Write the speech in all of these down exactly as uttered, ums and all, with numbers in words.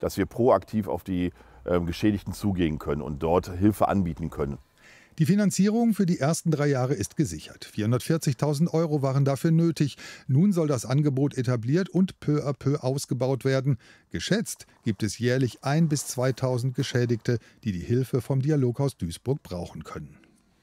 dass wir proaktiv auf die äh, Geschädigten zugehen können und dort Hilfe anbieten können. Die Finanzierung für die ersten drei Jahre ist gesichert. vierhundertvierzigtausend Euro waren dafür nötig. Nun soll das Angebot etabliert und peu à peu ausgebaut werden. Geschätzt gibt es jährlich ein bis zweitausend Geschädigte, die die Hilfe vom Dialoghaus Duisburg brauchen können.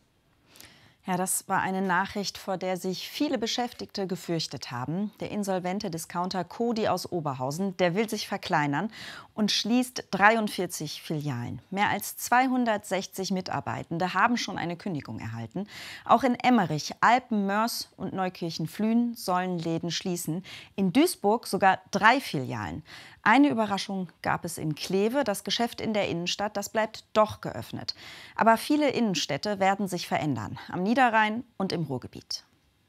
Ja, das war eine Nachricht, vor der sich viele Beschäftigte gefürchtet haben. Der insolvente Discounter Coty aus Oberhausen, der will sich verkleinern und schließt dreiundvierzig Filialen. Mehr als zweihundertsechzig Mitarbeitende haben schon eine Kündigung erhalten. Auch in Emmerich, Alpen, Moers und Neukirchen-Flühen sollen Läden schließen. In Duisburg sogar drei Filialen. Eine Überraschung gab es in Kleve. Das Geschäft in der Innenstadt, das bleibt doch geöffnet. Aber viele Innenstädte werden sich verändern. Am Niederrhein und im Ruhrgebiet.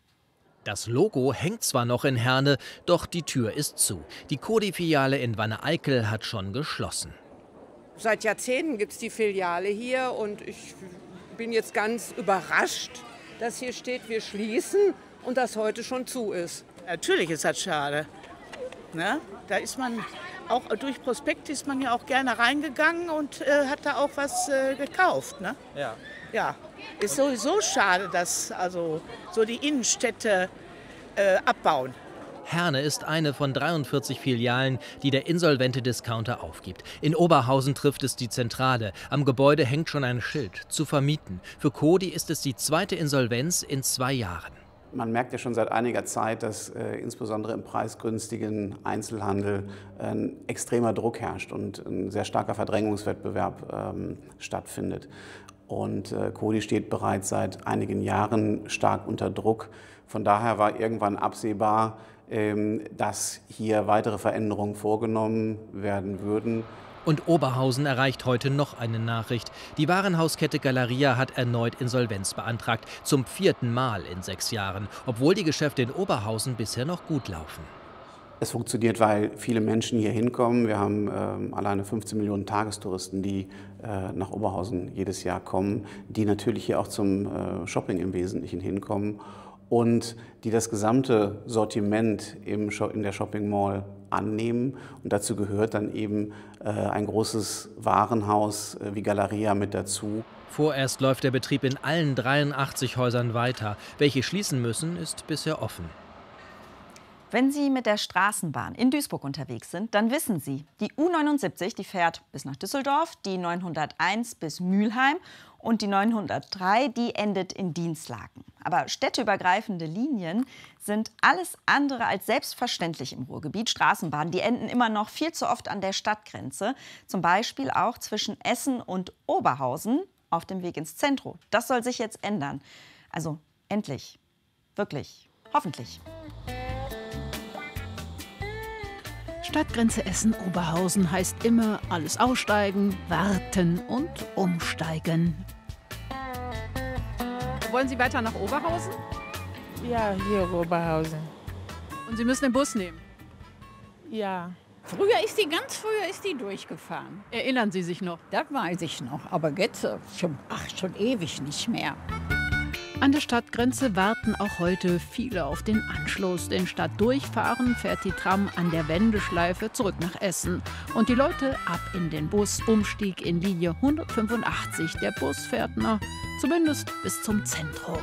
Das Logo hängt zwar noch in Herne, doch die Tür ist zu. Die Coty-Filiale in Wanne-Eickel hat schon geschlossen. Seit Jahrzehnten gibt es die Filiale hier und ich bin jetzt ganz überrascht, dass hier steht, wir schließen und das heute schon zu ist. Natürlich ist das schade. Ne? Da ist man auch durch Prospekt ist man ja auch gerne reingegangen und äh, hat da auch was äh, gekauft. Ne? Ja. Ja, ist sowieso schade, dass also so die Innenstädte äh, abbauen. Herne ist eine von dreiundvierzig Filialen, die der insolvente Discounter aufgibt. In Oberhausen trifft es die Zentrale. Am Gebäude hängt schon ein Schild: zu vermieten. Für Coty ist es die zweite Insolvenz in zwei Jahren. Man merkt ja schon seit einiger Zeit, dass äh, insbesondere im preisgünstigen Einzelhandel äh, ein extremer Druck herrscht und ein sehr starker Verdrängungswettbewerb ähm, stattfindet. Und äh, Coty steht bereits seit einigen Jahren stark unter Druck. Von daher war irgendwann absehbar, ähm, dass hier weitere Veränderungen vorgenommen werden würden. Und Oberhausen erreicht heute noch eine Nachricht. Die Warenhauskette Galeria hat erneut Insolvenz beantragt. Zum vierten Mal in sechs Jahren. Obwohl die Geschäfte in Oberhausen bisher noch gut laufen. Es funktioniert, weil viele Menschen hier hinkommen. Wir haben ähm, alleine fünfzehn Millionen Tagestouristen, die äh, nach Oberhausen jedes Jahr kommen, die natürlich hier auch zum äh, Shopping im Wesentlichen hinkommen und die das gesamte Sortiment im Sho- in der Shopping Mall annehmen. Und dazu gehört dann eben äh, ein großes Warenhaus äh, wie Galeria mit dazu. Vorerst läuft der Betrieb in allen dreiundachtzig Häusern weiter. Welche schließen müssen, ist bisher offen. Wenn Sie mit der Straßenbahn in Duisburg unterwegs sind, dann wissen Sie, die U neunundsiebzig, die fährt bis nach Düsseldorf, die neunhunderteins bis Mülheim und die neunhundertdrei, die endet in Dinslaken. Aber städteübergreifende Linien sind alles andere als selbstverständlich im Ruhrgebiet. Straßenbahnen, die enden immer noch viel zu oft an der Stadtgrenze. Zum Beispiel auch zwischen Essen und Oberhausen auf dem Weg ins Zentrum. Das soll sich jetzt ändern. Also endlich. Wirklich. Hoffentlich. Stadtgrenze Essen-Oberhausen heißt immer alles aussteigen, warten und umsteigen. Wollen Sie weiter nach Oberhausen? Ja, hier Oberhausen. Und Sie müssen den Bus nehmen? Ja. Früher ist die, ganz früher ist die durchgefahren. Erinnern Sie sich noch? Das weiß ich noch, aber jetzt schon, ach, schon ewig nicht mehr. An der Stadtgrenze warten auch heute viele auf den Anschluss. Denn statt durchfahren fährt die Tram an der Wendeschleife zurück nach Essen. Und die Leute ab in den Bus, Umstieg in Linie hundertfünfundachtzig. Der Bus fährt noch zumindest bis zum Zentrum.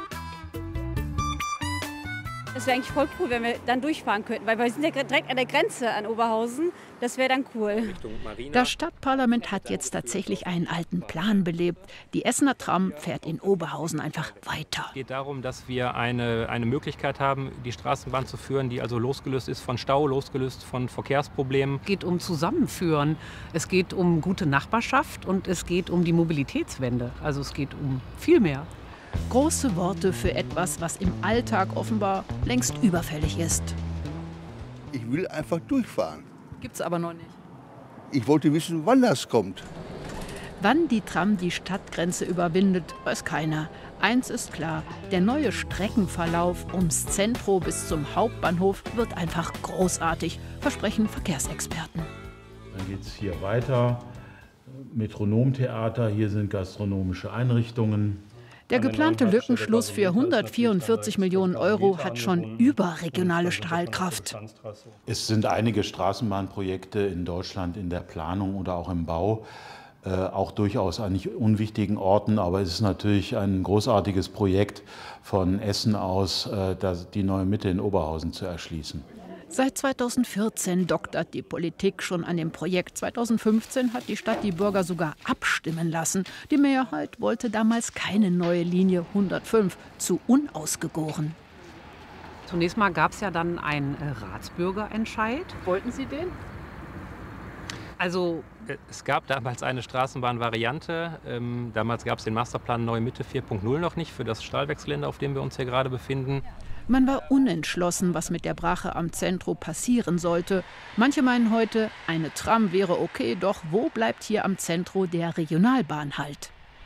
Das wäre eigentlich voll cool, wenn wir dann durchfahren könnten, weil wir sind ja direkt an der Grenze an Oberhausen. Das wäre dann cool. Das Stadtparlament hat jetzt tatsächlich einen alten Plan belebt. Die Essener Tram fährt in Oberhausen einfach weiter. Es geht darum, dass wir eine, eine Möglichkeit haben, die Straßenbahn zu führen, die also losgelöst ist von Stau, losgelöst von Verkehrsproblemen. Es geht um Zusammenführen, es geht um gute Nachbarschaft und es geht um die Mobilitätswende. Also es geht um viel mehr. Große Worte für etwas, was im Alltag offenbar längst überfällig ist. Ich will einfach durchfahren. Gibt's aber noch nicht. Ich wollte wissen, wann das kommt. Wann die Tram die Stadtgrenze überwindet, weiß keiner. Eins ist klar, der neue Streckenverlauf ums Zentrum bis zum Hauptbahnhof wird einfach großartig, versprechen Verkehrsexperten. Dann geht es hier weiter. Metronomtheater, hier sind gastronomische Einrichtungen. Der geplante Lückenschluss für hundertvierundvierzig Millionen Euro hat schon überregionale Strahlkraft. Es sind einige Straßenbahnprojekte in Deutschland in der Planung oder auch im Bau, äh, auch durchaus an nicht unwichtigen Orten. Aber es ist natürlich ein großartiges Projekt von Essen aus, äh, die neue Mitte in Oberhausen zu erschließen. Seit zweitausendvierzehn doktert die Politik schon an dem Projekt. zweitausendfünfzehn hat die Stadt die Bürger sogar abstimmen lassen. Die Mehrheit wollte damals keine neue Linie hundertfünf, zu unausgegoren. Zunächst mal gab es ja dann einen Ratsbürgerentscheid. Wollten Sie den? Also es gab damals eine Straßenbahnvariante. Ähm, damals gab es den Masterplan Neue Mitte vier Punkt null noch nicht für das Stahlwerksgelände, auf dem wir uns hier gerade befinden. Man war unentschlossen, was mit der Brache am Zentrum passieren sollte. Manche meinen heute, eine Tram wäre okay, doch wo bleibt hier am Zentrum der Regionalbahnhalt?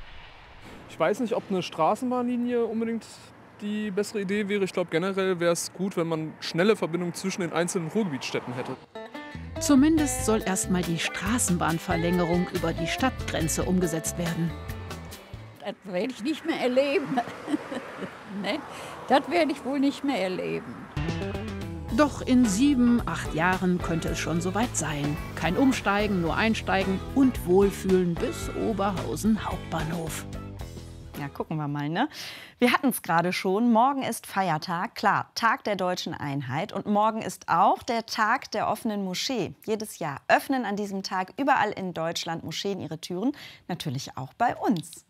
Ich weiß nicht, ob eine Straßenbahnlinie unbedingt die bessere Idee wäre. Ich glaube, generell wäre es gut, wenn man schnelle Verbindungen zwischen den einzelnen Ruhrgebietsstädten hätte. Zumindest soll erstmal die Straßenbahnverlängerung über die Stadtgrenze umgesetzt werden. Das werde ich nicht mehr erleben. Ne? Das werde ich wohl nicht mehr erleben. Doch in sieben, acht Jahren könnte es schon soweit sein. Kein Umsteigen, nur Einsteigen und Wohlfühlen bis Oberhausen Hauptbahnhof. Ja, gucken wir mal, ne? Wir hatten es gerade schon. Morgen ist Feiertag, klar, Tag der deutschen Einheit. Und morgen ist auch der Tag der offenen Moschee. Jedes Jahr öffnen an diesem Tag überall in Deutschland Moscheen ihre Türen. Natürlich auch bei uns.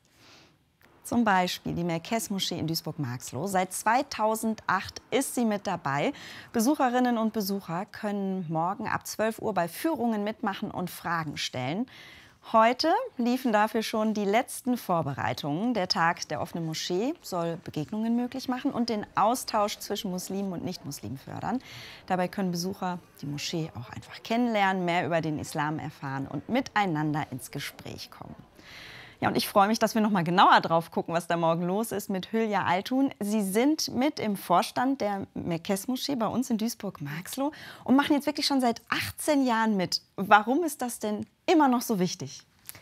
Zum Beispiel die Merkez-Moschee in Duisburg-Marxloh. Seit zweitausendacht ist sie mit dabei. Besucherinnen und Besucher können morgen ab zwölf Uhr bei Führungen mitmachen und Fragen stellen. Heute liefen dafür schon die letzten Vorbereitungen. Der Tag der offenen Moschee soll Begegnungen möglich machen und den Austausch zwischen Muslimen und Nichtmuslimen fördern. Dabei können Besucher die Moschee auch einfach kennenlernen, mehr über den Islam erfahren und miteinander ins Gespräch kommen. Ja, und ich freue mich, dass wir noch mal genauer drauf gucken, was da morgen los ist mit Hülya Altun. Sie sind mit im Vorstand der Merkez-Moschee bei uns in Duisburg-Marxloh und machen jetzt wirklich schon seit achtzehn Jahren mit. Warum ist das denn immer noch so wichtig?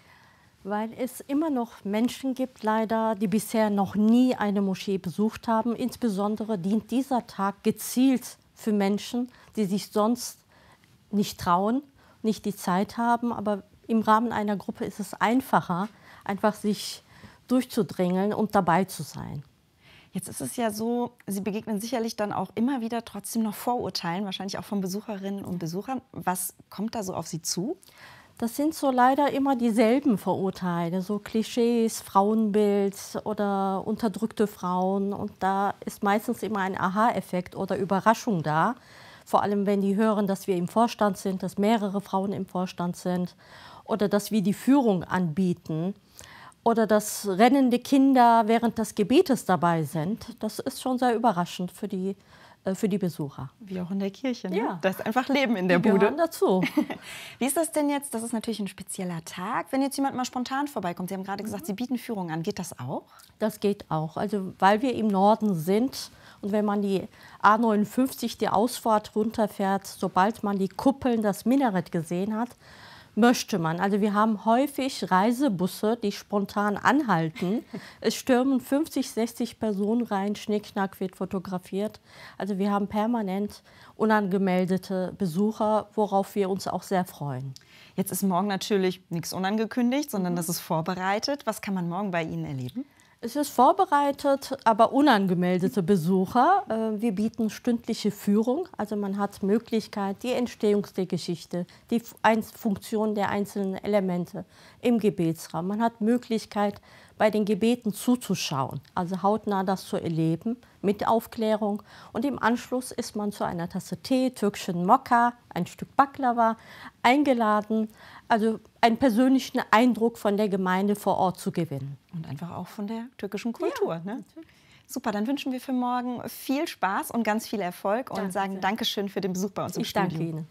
Weil es immer noch Menschen gibt, leider, die bisher noch nie eine Moschee besucht haben. Insbesondere dient dieser Tag gezielt für Menschen, die sich sonst nicht trauen, nicht die Zeit haben. Aber im Rahmen einer Gruppe ist es einfacher, einfach sich durchzudrängeln und dabei zu sein. Jetzt ist es ja so, Sie begegnen sicherlich dann auch immer wieder trotzdem noch Vorurteilen, wahrscheinlich auch von Besucherinnen und Besuchern. Was kommt da so auf Sie zu? Das sind so leider immer dieselben Vorurteile, so Klischees, Frauenbild oder unterdrückte Frauen. Und da ist meistens immer ein Aha-Effekt oder Überraschung da. Vor allem, wenn die hören, dass wir im Vorstand sind, dass mehrere Frauen im Vorstand sind oder dass wir die Führung anbieten oder dass rennende Kinder während des Gebetes dabei sind. Das ist schon sehr überraschend für die, äh, für die Besucher. Wie auch in der Kirche, ne? Ja. Da ist einfach Leben in der Die Bude. gehören dazu. Wie ist das denn jetzt? Das ist natürlich ein spezieller Tag. Wenn jetzt jemand mal spontan vorbeikommt, Sie haben gerade gesagt, Sie bieten Führung an. Geht das auch? Das geht auch. Also, weil wir im Norden sind und wenn man die A neunundfünfzig, die Ausfahrt runterfährt, sobald man die Kuppeln, das Minarett gesehen hat, möchte man. Also wir haben häufig Reisebusse, die spontan anhalten. Es stürmen fünfzig, sechzig Personen rein, Schnickschnack wird fotografiert. Also wir haben permanent unangemeldete Besucher, worauf wir uns auch sehr freuen. Jetzt ist morgen natürlich nichts unangekündigt, sondern das ist vorbereitet. Was kann man morgen bei Ihnen erleben? Es ist vorbereitet, aber unangemeldete Besucher. Wir bieten stündliche Führung. Also man hat Möglichkeit, die Entstehung der Geschichte, die Funktion der einzelnen Elemente im Gebetsraum. Man hat Möglichkeit, bei den Gebeten zuzuschauen, also hautnah das zu erleben, mit Aufklärung. Und im Anschluss ist man zu einer Tasse Tee, türkischen Mokka, ein Stück Baklava eingeladen, also einen persönlichen Eindruck von der Gemeinde vor Ort zu gewinnen. Und einfach auch von der türkischen Kultur. Ja, ne? Super, dann wünschen wir für morgen viel Spaß und ganz viel Erfolg und Danke sagen sehr. Dankeschön für den Besuch bei uns im Ich Studio. danke Ihnen.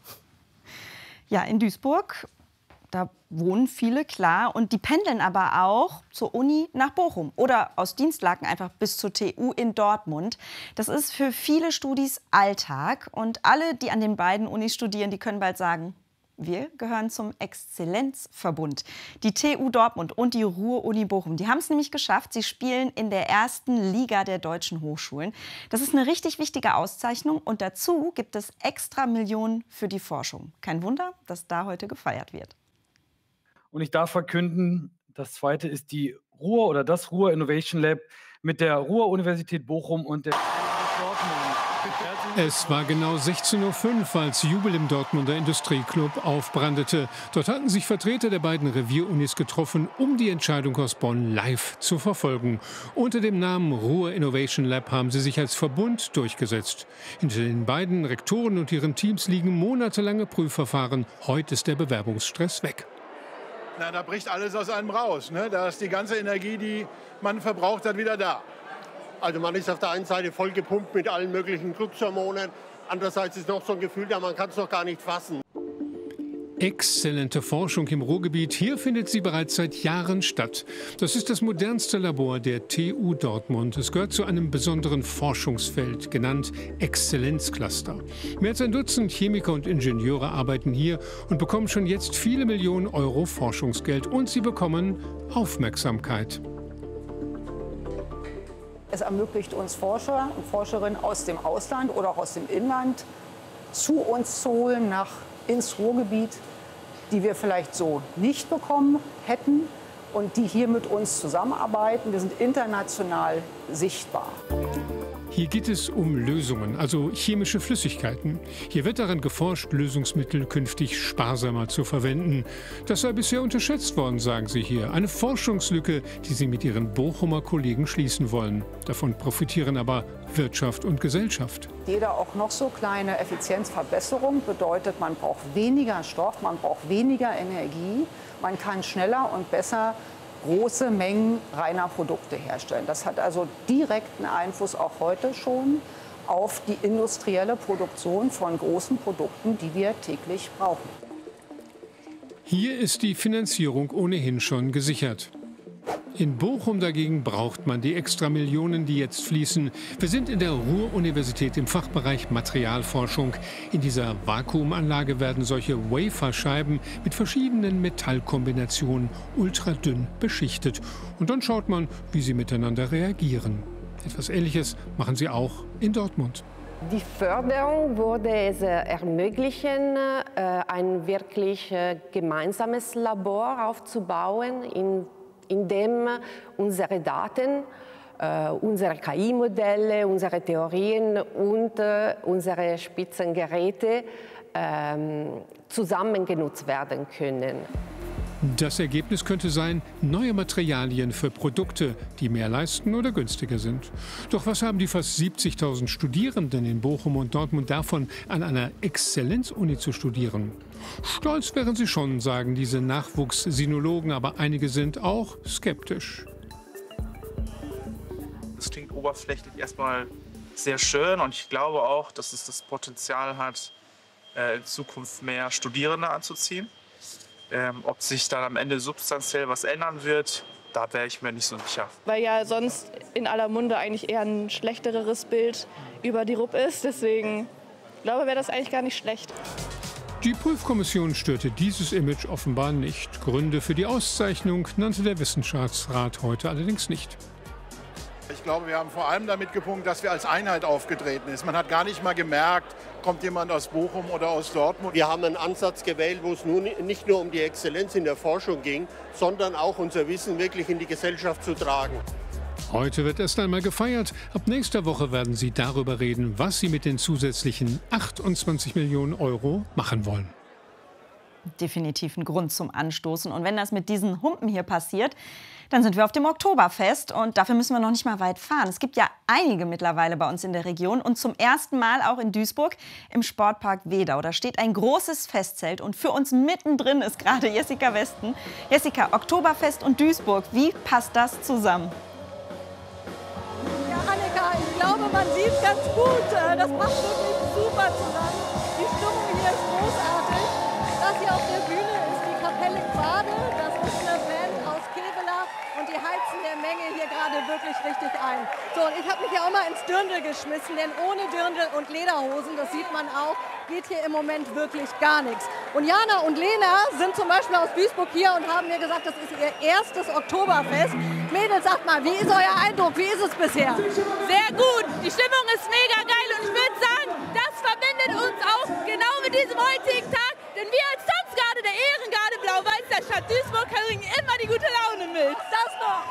Ja, in Duisburg, da wohnen viele, klar. Und die pendeln aber auch zur Uni nach Bochum oder aus Dienstlaken einfach bis zur T U in Dortmund. Das ist für viele Studis Alltag. Und alle, die an den beiden Unis studieren, die können bald sagen, Wir gehören zum Exzellenzverbund. Die T U Dortmund und die Ruhr-Uni Bochum, die haben es nämlich geschafft. Sie spielen in der ersten Liga der deutschen Hochschulen. Das ist eine richtig wichtige Auszeichnung und dazu gibt es extra Millionen für die Forschung. Kein Wunder, dass da heute gefeiert wird. Und ich darf verkünden, das zweite ist die Ruhr oder das Ruhr Innovation Lab mit der Ruhr-Universität Bochum und der Dortmund. Es war genau sechzehn Uhr fünf, als Jubel im Dortmunder Industrieclub aufbrandete. Dort hatten sich Vertreter der beiden Revierunis getroffen, um die Entscheidung aus Bonn live zu verfolgen. Unter dem Namen Ruhr Innovation Lab haben sie sich als Verbund durchgesetzt. Hinter den beiden Rektoren und ihren Teams liegen monatelange Prüfverfahren. Heute ist der Bewerbungsstress weg. Na, da bricht alles aus einem raus. Ne? Da ist die ganze Energie, die man verbraucht hat, wieder da. Also man ist auf der einen Seite voll gepumpt mit allen möglichen Glückshormonen. Andererseits ist noch so ein Gefühl da, man kann es noch gar nicht fassen. Exzellente Forschung im Ruhrgebiet. Hier findet sie bereits seit Jahren statt. Das ist das modernste Labor der T U Dortmund. Es gehört zu einem besonderen Forschungsfeld, genannt Exzellenzcluster. Mehr als ein Dutzend Chemiker und Ingenieure arbeiten hier und bekommen schon jetzt viele Millionen Euro Forschungsgeld. Und sie bekommen Aufmerksamkeit. Es ermöglicht uns Forscher und Forscherinnen aus dem Ausland oder auch aus dem Inland zu uns zu holen, nach ins Ruhrgebiet, die wir vielleicht so nicht bekommen hätten und die hier mit uns zusammenarbeiten. Wir sind international sichtbar. Hier geht es um Lösungen, also chemische Flüssigkeiten. Hier wird daran geforscht, Lösungsmittel künftig sparsamer zu verwenden. Das sei bisher unterschätzt worden, sagen sie hier. Eine Forschungslücke, die sie mit ihren Bochumer Kollegen schließen wollen. Davon profitieren aber Wirtschaft und Gesellschaft. Jede auch noch so kleine Effizienzverbesserung bedeutet, man braucht weniger Stoff, man braucht weniger Energie, man kann schneller und besser große Mengen reiner Produkte herstellen. Das hat also direkten Einfluss auch heute schon auf die industrielle Produktion von großen Produkten, die wir täglich brauchen. Hier ist die Finanzierung ohnehin schon gesichert. In Bochum dagegen braucht man die extra Millionen, die jetzt fließen. Wir sind in der Ruhr-Universität im Fachbereich Materialforschung. In dieser Vakuumanlage werden solche Waferscheiben mit verschiedenen Metallkombinationen ultradünn beschichtet. Und dann schaut man, wie sie miteinander reagieren. Etwas Ähnliches machen sie auch in Dortmund. Die Förderung würde es ermöglichen, ein wirklich gemeinsames Labor aufzubauen, in in dem unsere Daten, äh, unsere K I-Modelle, unsere Theorien und äh, unsere Spitzengeräte äh, zusammen genutzt werden können. Das Ergebnis könnte sein, neue Materialien für Produkte, die mehr leisten oder günstiger sind. Doch was haben die fast siebzigtausend Studierenden in Bochum und Dortmund davon, an einer Exzellenzuni zu studieren? Stolz wären sie schon, sagen diese Nachwuchssinologen, aber einige sind auch skeptisch. Das klingt oberflächlich erstmal sehr schön und ich glaube auch, dass es das Potenzial hat, in Zukunft mehr Studierende anzuziehen. Ähm, ob sich dann am Ende substanziell was ändern wird, da wäre ich mir nicht so sicher. Weil ja sonst in aller Munde eigentlich eher ein schlechteres Bild über die R U P ist. Deswegen glaube ich, wäre das eigentlich gar nicht schlecht. Die Prüfkommission störte dieses Image offenbar nicht. Gründe für die Auszeichnung nannte der Wissenschaftsrat heute allerdings nicht. Ich glaube, wir haben vor allem damit gepunktet, dass wir als Einheit aufgetreten sind. Man hat gar nicht mal gemerkt, kommt jemand aus Bochum oder aus Dortmund. Wir haben einen Ansatz gewählt, wo es nun nicht nur um die Exzellenz in der Forschung ging, sondern auch unser Wissen wirklich in die Gesellschaft zu tragen. Heute wird erst einmal gefeiert. Ab nächster Woche werden sie darüber reden, was sie mit den zusätzlichen achtundzwanzig Millionen Euro machen wollen. Definitiv ein Grund zum Anstoßen. Und wenn das mit diesen Humpen hier passiert, dann sind wir auf dem Oktoberfest und dafür müssen wir noch nicht mal weit fahren. Es gibt ja einige mittlerweile bei uns in der Region und zum ersten Mal auch in Duisburg im Sportpark Wedau. Da steht ein großes Festzelt und für uns mittendrin ist gerade Jessica Westen. Jessica, Oktoberfest und Duisburg, wie passt das zusammen? Ja, Annika, ich glaube, man sieht es ganz gut. Das passt wirklich super zusammen. Die Stimmung hier ist großartig. Das hier auf der Bühne ist die Kapelle Quade. Das ist eine Band aus Kevelaer und die heizen der Menge hier gerade wirklich richtig ein. So, und ich habe mich ja auch mal ins Dirndl geschmissen, denn ohne Dirndl und Lederhosen, das sieht man auch, geht hier im Moment wirklich gar nichts. Und Jana und Lena sind zum Beispiel aus Duisburg hier und haben mir gesagt, das ist ihr erstes Oktoberfest. Mädels, sagt mal, wie ist euer Eindruck? Wie ist es bisher? Sehr gut. Die Stimmung ist mega geil und ich würde sagen, das verbindet uns auch genau mit diesem heutigen Tag. Denn wir als Tanzgarde der Ehrengarde Blau-Weiß der Stadt Duisburg bringen immer die gute Laune mit. Das noch.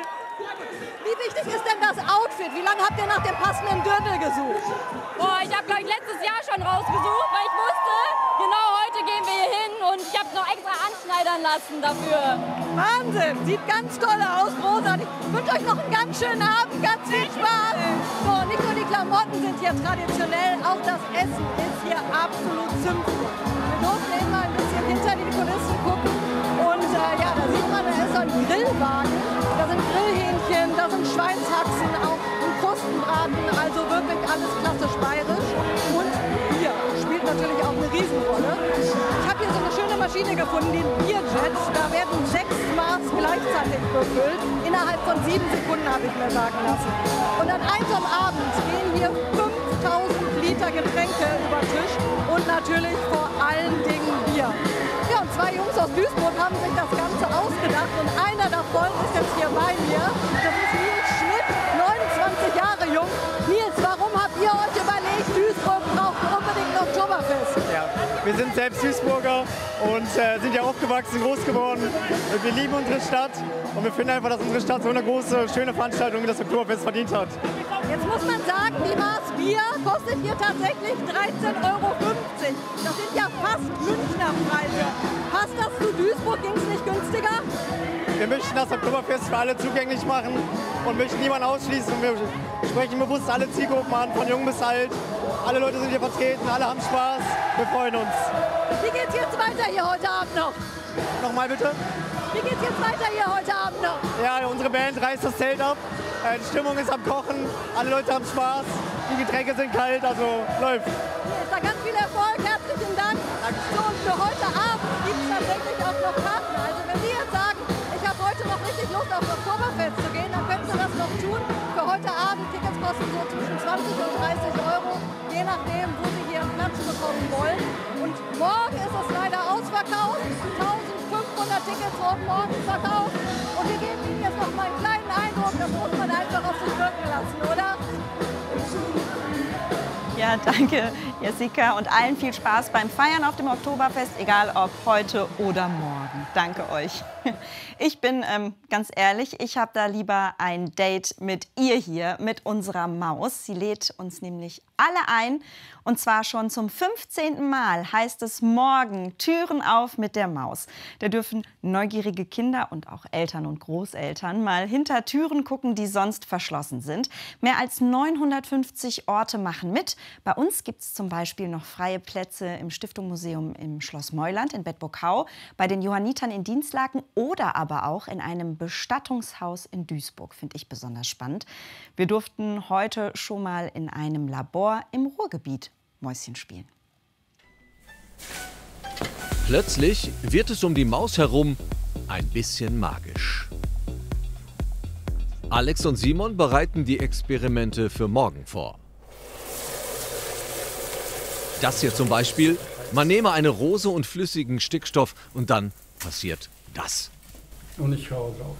Wie wichtig ist denn das Outfit? Wie lange habt ihr nach dem passenden Gürtel gesucht? Boah, ich habe, glaube ich, letztes Jahr schon rausgesucht, weil ich wusste, genau heute gehen wir hier hin und ich habe noch extra anschneidern lassen dafür. Wahnsinn, sieht ganz toll aus, großartig. Ich wünsche euch noch einen ganz schönen Abend, ganz viel Spaß. So, nicht nur die Klamotten sind hier traditionell, auch das Essen ist hier absolut zünftig. Wir durften eben mal ein bisschen hinter die Kulissen gucken und äh, ja, da sieht man, da ist so ein Grillwagen, da sind Grillhähnchen, da sind Schweinshaxen, auch ein Krustenbraten, also wirklich alles klassisch bayerisch. Und Bier spielt natürlich auch eine Riesenrolle. Ich habe hier so eine schöne Maschine gefunden, den Bierjet. Da werden sechs Maß gleichzeitig befüllt. Innerhalb von sieben Sekunden, habe ich mir sagen lassen. Und an einem Abend gehen hier fünftausend Liter Getränke über den Tisch und natürlich vor allen Dingen Bier. Ja, und zwei Jungs aus Duisburg haben sich das Ganze ausgedacht und einer davon ist jetzt hier bei mir. Das ist Nils Schmidt, neunundzwanzig Jahre jung. Nils, warum habt ihr euch überlegt, Duisburg braucht unbedingt ein Oktoberfest? Ja, wir sind selbst Duisburger und äh, sind ja aufgewachsen, groß geworden. Und wir lieben unsere Stadt und wir finden einfach, dass unsere Stadt so eine große, schöne Veranstaltung wie das Oktoberfest verdient hat. Jetzt muss man sagen, die Maß Bier kostet hier tatsächlich dreizehn Euro fünfzig. Das sind ja fast Münchner Preise. Passt das zu Duisburg? Ging es nicht günstiger? Wir möchten das Oktoberfest für alle zugänglich machen und möchten niemanden ausschließen. Wir sprechen bewusst alle Zielgruppen an, von jung bis alt. Alle Leute sind hier vertreten, alle haben Spaß. Wir freuen uns. Wie geht's jetzt weiter hier heute Abend noch? Nochmal bitte? Wie geht's jetzt weiter hier heute Abend noch? Ja, unsere Band reißt das Zelt ab. Die Stimmung ist am Kochen, alle Leute haben Spaß, die Getränke sind kalt, also läuft. Hier ist da ganz viel Erfolg, herzlichen Dank. So, und für heute Abend gibt es tatsächlich auch noch Karten. Also wenn Sie jetzt sagen, ich habe heute noch richtig Lust auf das Oktoberfest zu gehen, dann können Sie das noch tun. Für heute Abend, Tickets kosten so zwischen zwanzig und dreißig Euro, je nachdem, wo Sie hier einen Platz bekommen wollen. Und morgen ist es leider ausverkauft, eintausendfünfhundert Tickets wurden morgen verkauft. Und wir geben Ihnen jetzt noch mal einen kleinen Eindruck, das muss man einfach auf sich wirken lassen, oder? Ja, danke, Jessica, und allen viel Spaß beim Feiern auf dem Oktoberfest, egal ob heute oder morgen. Danke euch. Ich bin ähm, ganz ehrlich, ich habe da lieber ein Date mit ihr hier, mit unserer Maus. Sie lädt uns nämlich alle ein, und zwar schon zum fünfzehnten Mal heißt es morgen Türen auf mit der Maus. Da dürfen neugierige Kinder und auch Eltern und Großeltern mal hinter Türen gucken, die sonst verschlossen sind. Mehr als neunhundertfünfzig Orte machen mit. Bei uns gibt es zum Beispiel noch freie Plätze im Stiftungsmuseum im Schloss Meuland in Bedburg-Hau, bei den Johannitern in Dinslaken oder aber auch in einem Bestattungshaus in Duisburg. Finde ich besonders spannend. Wir durften heute schon mal in einem Labor im Ruhrgebiet Mäuschen spielen. Plötzlich wird es um die Maus herum ein bisschen magisch. Alex und Simon bereiten die Experimente für morgen vor. Das hier zum Beispiel, man nehme eine Rose und flüssigen Stickstoff und dann passiert das. Und ich schaue drauf.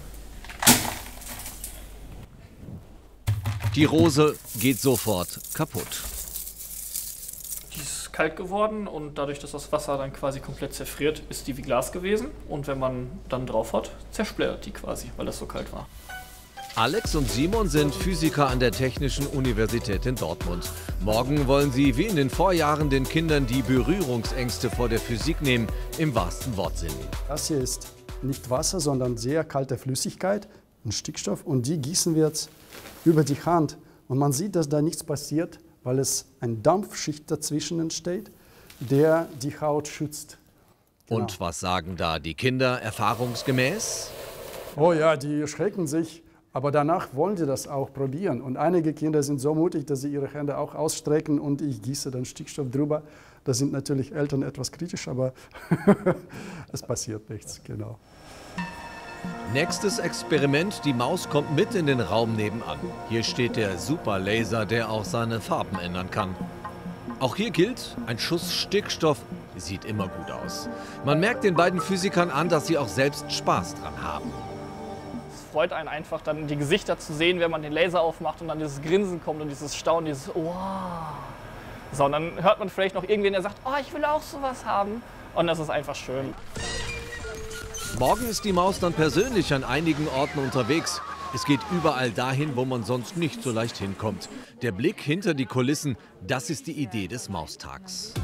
Die Rose geht sofort kaputt. Die ist kalt geworden und dadurch, dass das Wasser dann quasi komplett zerfriert, ist die wie Glas gewesen. Und wenn man dann drauf hat, zersplittert die quasi, weil das so kalt war. Alex und Simon sind Physiker an der Technischen Universität in Dortmund. Morgen wollen sie wie in den Vorjahren den Kindern die Berührungsängste vor der Physik nehmen, im wahrsten Wortsinn. Das hier ist nicht Wasser, sondern sehr kalte Flüssigkeit, ein Stickstoff, und die gießen wir jetzt über die Hand. Und man sieht, dass da nichts passiert, weil es eine Dampfschicht dazwischen entsteht, der die Haut schützt. Genau. Und was sagen da die Kinder erfahrungsgemäß? Oh ja, die erschrecken sich, aber danach wollen sie das auch probieren. Und einige Kinder sind so mutig, dass sie ihre Hände auch ausstrecken und ich gieße dann Stickstoff drüber. Da sind natürlich Eltern etwas kritisch, aber es passiert nichts, genau. Nächstes Experiment, die Maus kommt mit in den Raum nebenan. Hier steht der Superlaser, der auch seine Farben ändern kann. Auch hier gilt, ein Schuss Stickstoff sieht immer gut aus. Man merkt den beiden Physikern an, dass sie auch selbst Spaß dran haben. Es freut einen einfach, dann die Gesichter zu sehen, wenn man den Laser aufmacht und dann dieses Grinsen kommt und dieses Staunen, dieses wow. So, und dann hört man vielleicht noch irgendwen, der sagt, oh, ich will auch sowas haben. Und das ist einfach schön. Morgen ist die Maus dann persönlich an einigen Orten unterwegs. Es geht überall dahin, wo man sonst nicht so leicht hinkommt. Der Blick hinter die Kulissen, das ist die Idee des Maustags.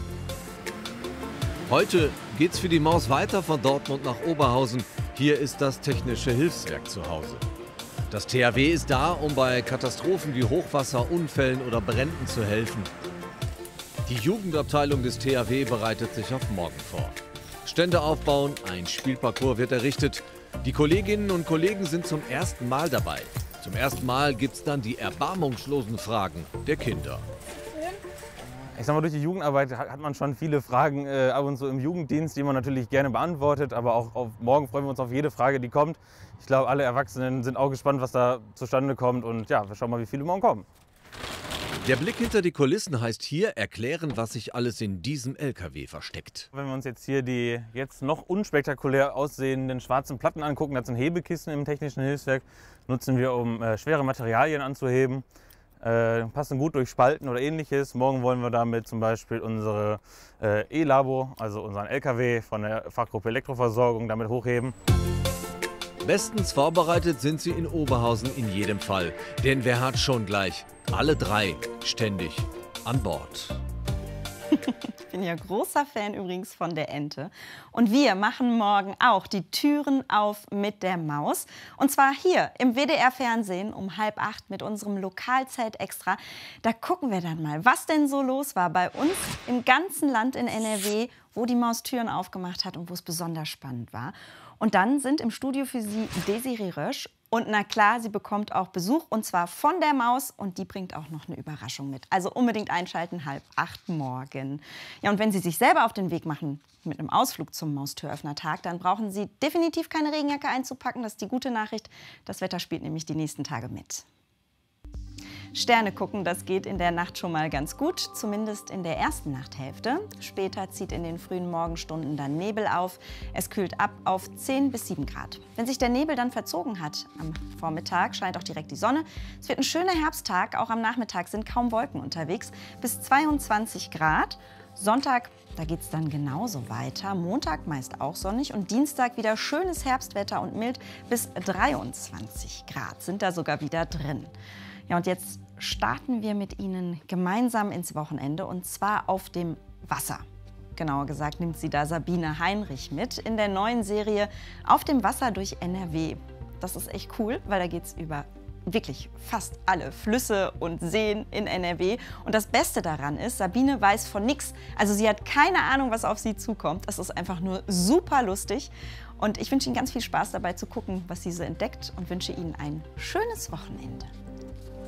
Heute geht's für die Maus weiter von Dortmund nach Oberhausen. Hier ist das Technische Hilfswerk zu Hause. Das T H W ist da, um bei Katastrophen wie Hochwasser, Unfällen oder Bränden zu helfen. Die Jugendabteilung des T H W bereitet sich auf morgen vor. Stände aufbauen, ein Spielparcours wird errichtet. Die Kolleginnen und Kollegen sind zum ersten Mal dabei. Zum ersten Mal gibt es dann die erbarmungslosen Fragen der Kinder. Ich sag mal, durch die Jugendarbeit hat man schon viele Fragen äh, ab und zu im Jugenddienst, die man natürlich gerne beantwortet. Aber auch auf morgen freuen wir uns auf jede Frage, die kommt. Ich glaube, alle Erwachsenen sind auch gespannt, was da zustande kommt. Und ja, wir schauen mal, wie viele morgen kommen. Der Blick hinter die Kulissen heißt hier erklären, was sich alles in diesem L K W versteckt. Wenn wir uns jetzt hier die jetzt noch unspektakulär aussehenden schwarzen Platten angucken, das sind Hebekissen im Technischen Hilfswerk, nutzen wir, um äh, schwere Materialien anzuheben. Äh, passen gut durch Spalten oder ähnliches. Morgen wollen wir damit zum Beispiel unsere äh, E-Labo, also unseren L K W von der Fachgruppe Elektroversorgung, damit hochheben. Bestens vorbereitet sind sie in Oberhausen in jedem Fall. Denn wer hat schon gleich alle drei ständig an Bord? Ich bin ja großer Fan übrigens von der Ente. Und wir machen morgen auch die Türen auf mit der Maus. Und zwar hier im W D R-Fernsehen um halb acht mit unserem Lokalzeit extra. Da gucken wir dann mal, was denn so los war bei uns im ganzen Land in N R W, wo die Maus Türen aufgemacht hat und wo es besonders spannend war. Und dann sind im Studio für Sie Desiree Rösch. Und na klar, sie bekommt auch Besuch, und zwar von der Maus. Und die bringt auch noch eine Überraschung mit. Also unbedingt einschalten, halb acht morgen. Ja, und wenn Sie sich selber auf den Weg machen mit einem Ausflug zum Maustüröffnertag, dann brauchen Sie definitiv keine Regenjacke einzupacken. Das ist die gute Nachricht. Das Wetter spielt nämlich die nächsten Tage mit. Sterne gucken, das geht in der Nacht schon mal ganz gut, zumindest in der ersten Nachthälfte. Später zieht in den frühen Morgenstunden dann Nebel auf. Es kühlt ab auf zehn bis sieben Grad. Wenn sich der Nebel dann verzogen hat am Vormittag, scheint auch direkt die Sonne. Es wird ein schöner Herbsttag, auch am Nachmittag sind kaum Wolken unterwegs, bis zweiundzwanzig Grad. Sonntag, da geht es dann genauso weiter. Montag meist auch sonnig und Dienstag wieder schönes Herbstwetter und mild, bis dreiundzwanzig Grad sind da sogar wieder drin. Ja, und jetzt starten wir mit Ihnen gemeinsam ins Wochenende, und zwar auf dem Wasser. Genauer gesagt nimmt sie da Sabine Heinrich mit in der neuen Serie Auf dem Wasser durch N R W. Das ist echt cool, weil da geht es über wirklich fast alle Flüsse und Seen in N R W. Und das Beste daran ist, Sabine weiß von nichts. Also sie hat keine Ahnung, was auf sie zukommt. Das ist einfach nur super lustig. Und ich wünsche Ihnen ganz viel Spaß dabei zu gucken, was sie so entdeckt, und wünsche Ihnen ein schönes Wochenende.